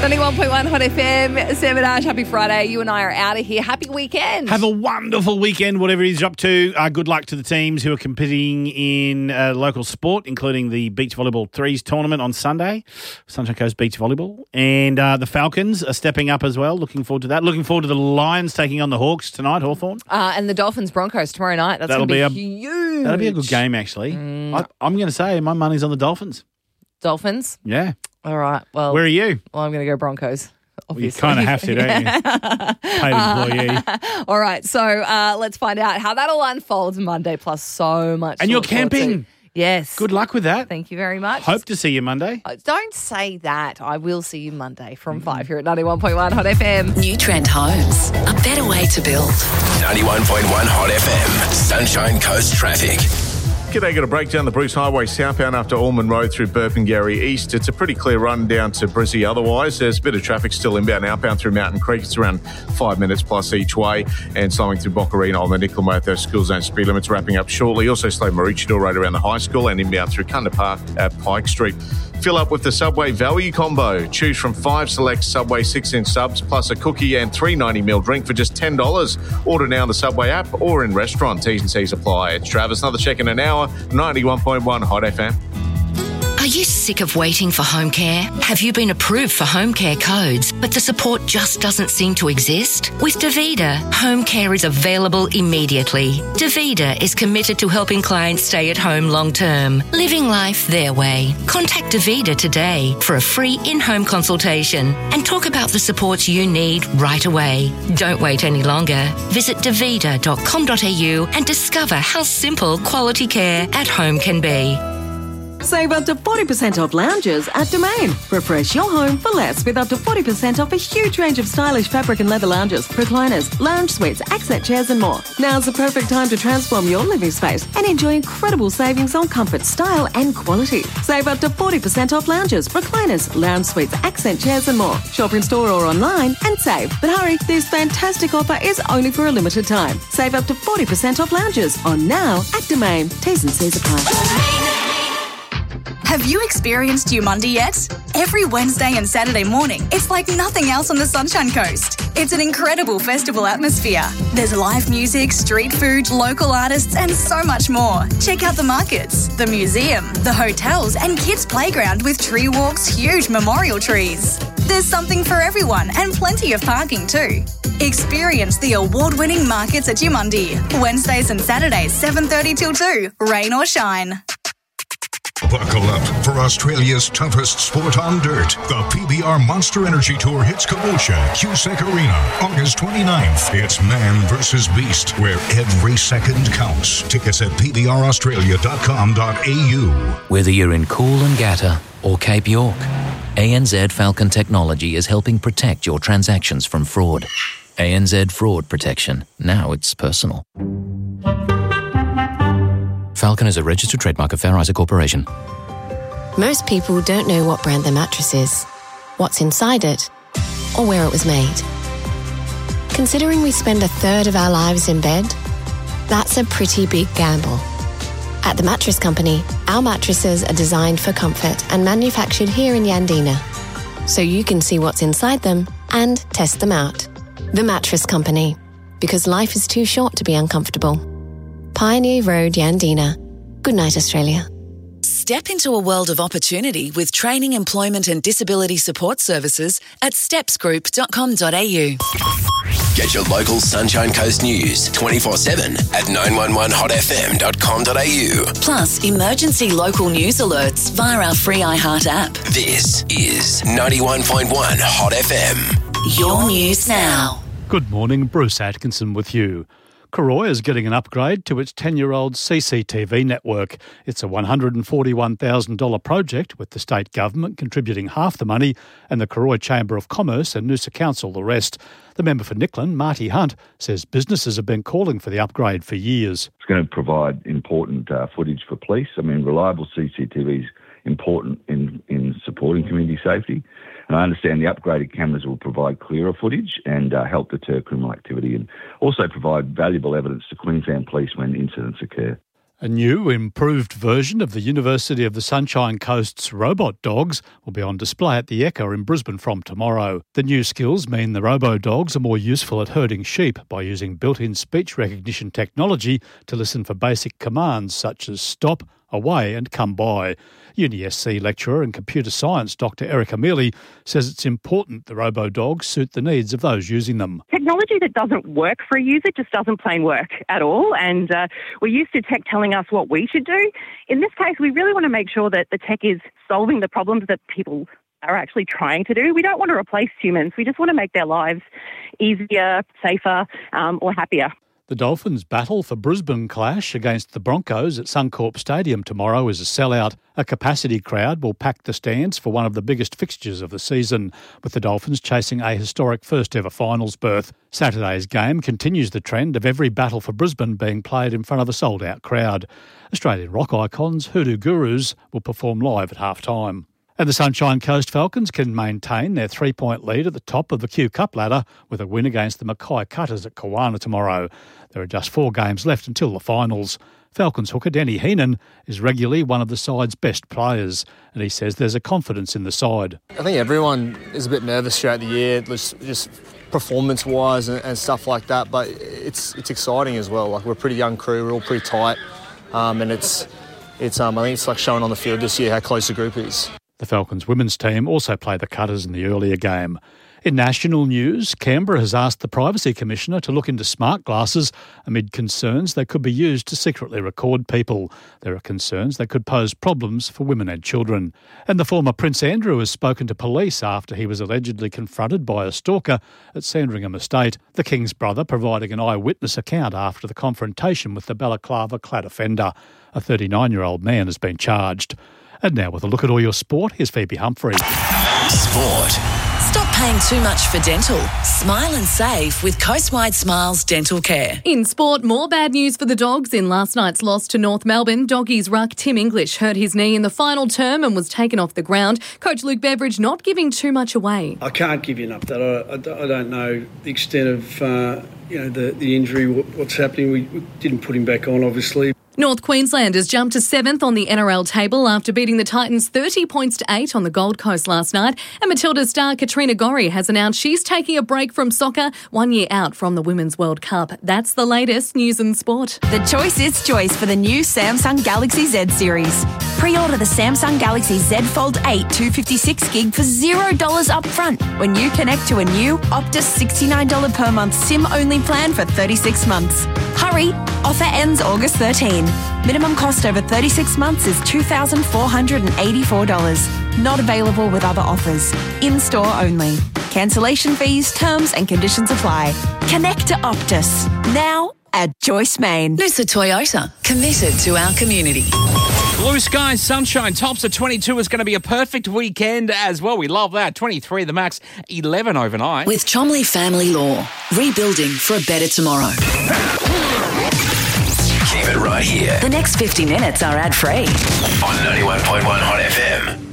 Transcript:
91.1 Hot FM, 7 Ash. Happy Friday. You and I are out of here. Happy weekend. Have a wonderful weekend, whatever it is you're up to. Good luck to the teams who are competing in local sport, including the Beach Volleyball Threes tournament on Sunday, Sunshine Coast Beach Volleyball. And the Falcons are stepping up as well. Looking forward to that. Looking forward to the Lions taking on the Hawks tonight, Hawthorn. And the Dolphins Broncos tomorrow night. That's going to be huge. That'll be a good game, actually. I'm going to say my money's on the Dolphins. Dolphins? Yeah. All right. Well, where are you? Well, I'm going to go Broncos. Obviously. Well, you kind of have to, don't you? Paid employee. All right. So let's find out how that all unfolds Monday, plus so much. And you're camping. Yes. Good luck with that. Thank you very much. Hope to see you Monday. Don't say that. I will see you Monday from 5 here at 91.1 Hot FM. New Trend Homes. A better way to build. 91.1 Hot FM. Sunshine Coast traffic. G'day, got a breakdown the Bruce Highway southbound after Allman Road through Burpengary East. It's a pretty clear run down to Brizzy otherwise. There's a bit of traffic still inbound and outbound through Mountain Creek. It's around 5 minutes plus each way. And slowing through Boccarina on the Nicolamouth, those school zone speed limits wrapping up shortly. Also slow Maroochydore Road around the high school and inbound through Cunda Park at Pike Street. Fill up with the Subway value combo. Choose from 5 select Subway 6-inch subs plus a cookie and 3.90ml drink for just $10. Order now on the Subway app or in restaurant. T's and C's apply. It's Travis. Another check in an hour. 91.1 Hot FM. Are you sick of waiting for home care? Have you been approved for home care codes, but the support just doesn't seem to exist? With Davida, home care is available immediately. Davida is committed to helping clients stay at home long term, living life their way. Contact Davida today for a free in-home consultation and talk about the supports you need right away. Don't wait any longer. Visit davida.com.au and discover how simple quality care at home can be. Save up to 40% off lounges at Domain. Refresh your home for less with up to 40% off a huge range of stylish fabric and leather lounges, recliners, lounge suites, accent chairs and more. Now's the perfect time to transform your living space and enjoy incredible savings on comfort, style and quality. Save up to 40% off lounges, recliners, lounge suites, accent chairs and more. Shop in store or online and save. But hurry, this fantastic offer is only for a limited time. Save up to 40% off lounges on now at Domain. T's and C's apply. Have you experienced Umundi yet? Every Wednesday and Saturday morning, it's like nothing else on the Sunshine Coast. It's an incredible festival atmosphere. There's live music, street food, local artists, and so much more. Check out the markets, the museum, the hotels, and kids' playground with tree walks, huge memorial trees. There's something for everyone and plenty of parking too. Experience the award-winning markets at Umundi. Wednesdays and Saturdays, 7:30 till 2, rain or shine. Buckle up for Australia's toughest sport on dirt. The PBR Monster Energy Tour hits Caboolture, Cusack Arena, August 29th. It's man versus beast, where every second counts. Tickets at pbraustralia.com.au. Whether you're in Coolangatta or Cape York, ANZ Falcon Technology is helping protect your transactions from fraud. ANZ Fraud Protection. Now it's personal. Falcon is a registered trademark of Fair Isaac Corporation. Most people don't know what brand their mattress is, what's inside it, or where it was made. Considering we spend a third of our lives in bed, that's a pretty big gamble. At The Mattress Company, our mattresses are designed for comfort and manufactured here in Yandina, so you can see what's inside them and test them out. The Mattress Company, because life is too short to be uncomfortable. Pioneer Road, Yandina. Good night, Australia. Step into a world of opportunity with training, employment and disability support services at stepsgroup.com.au. Get your local Sunshine Coast news 24/7 at 911hotfm.com.au. Plus, emergency local news alerts via our free iHeart app. This is 91.1 Hot FM. Your news now. Good morning, Bruce Atkinson with you. Karoi is getting an upgrade to its 10-year-old CCTV network. It's a $141,000 project, with the state government contributing half the money and the Karoi Chamber of Commerce and Noosa Council the rest. The member for Nicklin, Marty Hunt, says businesses have been calling for the upgrade for years. It's going to provide important footage for police. I mean, reliable CCTV is important in supporting community safety. And I understand the upgraded cameras will provide clearer footage and help deter criminal activity and also provide valuable evidence to Queensland Police when incidents occur. A new, improved version of the University of the Sunshine Coast's robot dogs will be on display at the Ekka in Brisbane from tomorrow. The new skills mean the robo-dogs are more useful at herding sheep by using built-in speech recognition technology to listen for basic commands such as stop, away and come by. UniSC lecturer in computer science Dr Erica Mealy says it's important the robo-dogs suit the needs of those using them. Technology that doesn't work for a user just doesn't plain work at all, and we're used to tech telling us what we should do. In this case, we really want to make sure that the tech is solving the problems that people are actually trying to do. We don't want to replace humans. We just want to make their lives easier, safer, or happier. The Dolphins' battle for Brisbane clash against the Broncos at Suncorp Stadium tomorrow is a sellout. A capacity crowd will pack the stands for one of the biggest fixtures of the season, with the Dolphins chasing a historic first-ever finals berth. Saturday's game continues the trend of every battle for Brisbane being played in front of a sold-out crowd. Australian rock icons Hoodoo Gurus will perform live at half-time. And the Sunshine Coast Falcons can maintain their 3-point lead at the top of the Q Cup ladder with a win against the Mackay Cutters at Kawana tomorrow. There are just 4 games left until the finals. Falcons hooker Denny Heenan is regularly one of the side's best players, and he says there's a confidence in the side. I think everyone is a bit nervous throughout the year, just performance-wise and stuff like that, but it's exciting as well. Like, we're a pretty young crew, we're all pretty tight, and I think it's like showing on the field this year how close the group is. The Falcons women's team also played the Cutters in the earlier game. In national news, Canberra has asked the Privacy Commissioner to look into smart glasses amid concerns they could be used to secretly record people. There are concerns they could pose problems for women and children. And the former Prince Andrew has spoken to police after he was allegedly confronted by a stalker at Sandringham Estate, the King's brother providing an eyewitness account after the confrontation with the balaclava-clad offender. A 39-year-old man has been charged. And now with a look at all your sport, here's Phoebe Humphrey. Sport. Stop paying too much for dental. Smile and save with Coastwide Smiles Dental Care. In sport, more bad news for the Dogs in last night's loss to North Melbourne. Doggies ruck Tim English hurt his knee in the final term and was taken off the ground. Coach Luke Beveridge not giving too much away. I can't give you an update. I don't know the extent of the injury, what's happening. We didn't put him back on, obviously. North Queensland has jumped to 7th on the NRL table after beating the Titans 30 points to 8 on the Gold Coast last night. And Matilda's star Katrina Gorry has announced she's taking a break from soccer 1 year out from the Women's World Cup. That's the latest news and sport. The choice is choice for the new Samsung Galaxy Z series. Pre-order the Samsung Galaxy Z Fold 8 256GB for $0 up front when you connect to a new Optus $69 per month SIM-only plan for 36 months. Hurry! Offer ends August 13. Minimum cost over 36 months is $2,484. Not available with other offers. In-store only. Cancellation fees, terms and conditions apply. Connect to Optus. Now at Joyce Main. Noosa Toyota. Committed to our community. Blue skies, sunshine, tops of 22 is going to be a perfect weekend as well. We love that. 23 the max, 11 overnight. With Chomley Family Law. Rebuilding for a better tomorrow. Keep it right here. The next 50 minutes are ad-free. On 91.1 Hot FM.